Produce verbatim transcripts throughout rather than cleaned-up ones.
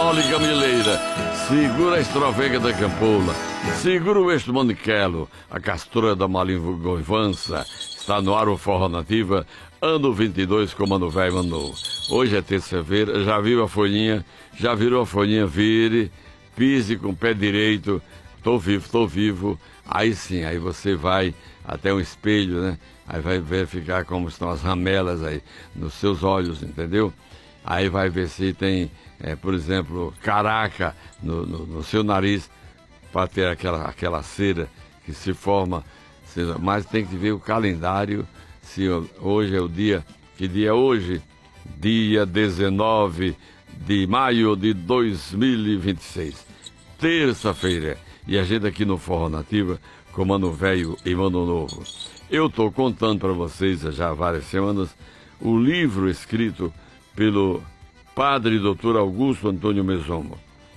mole gamileira, segura a estrofega da campola, segura o eixo maniquelo, a castura da malingoivança. Está no ar o Forró Nativa, ano vinte e dois, com Mano Velho, Mano Novo. Hoje é terça-feira, já viu a folhinha, já virou a folhinha, vire, pise com o pé direito, tô vivo, tô vivo. Aí sim, aí você vai até um espelho, né? Aí vai verificar como estão as ramelas aí nos seus olhos, entendeu? Aí vai ver se tem, é, por exemplo, caraca no, no, no seu nariz, para ter aquela, aquela cera que se forma. Mas tem que ver o calendário, se hoje é o dia, que dia é hoje? Dia dezenove de maio de dois mil e vinte e seis, terça-feira. E a gente aqui no Forró Nativa, com Mano Velho e Mano Novo. Eu estou contando para vocês já há várias semanas o livro escrito pelo padre doutor Augusto Antônio Mesomo.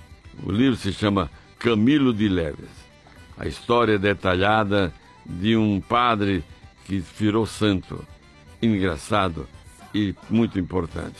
O livro se chama Camilo de Leves. A história detalhada de um padre que virou santo, engraçado e muito importante.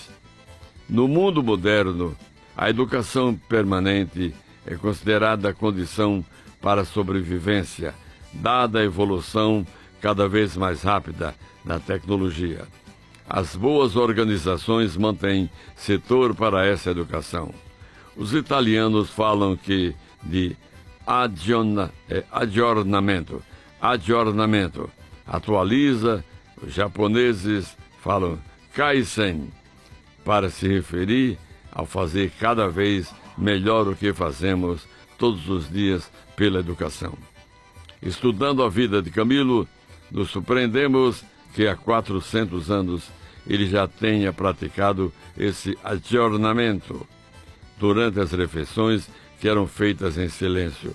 No mundo moderno, a educação permanente é considerada a condição para a sobrevivência, dada a evolução cada vez mais rápida da tecnologia. As boas organizações mantêm setor para essa educação. Os italianos falam que de agiorna, é, aggiornamento, aggiornamento, atualiza. Os japoneses falam kaizen, para se referir ao fazer cada vez melhor o que fazemos todos os dias pela educação. Estudando a vida de Camilo, nos surpreendemos que há quatrocentos anos ele já tenha praticado esse aggiornamento. Durante as refeições, que eram feitas em silêncio,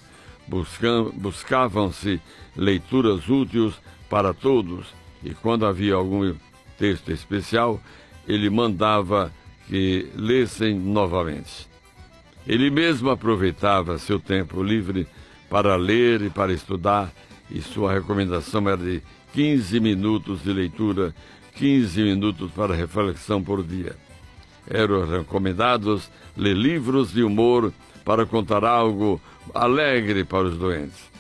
buscavam-se leituras úteis para todos, e quando havia algum texto especial, ele mandava que lessem novamente. Ele mesmo aproveitava seu tempo livre para ler e para estudar, e sua recomendação era de quinze minutos de leitura, quinze minutos para reflexão por dia. Eram recomendados ler livros de humor para contar algo alegre para os doentes.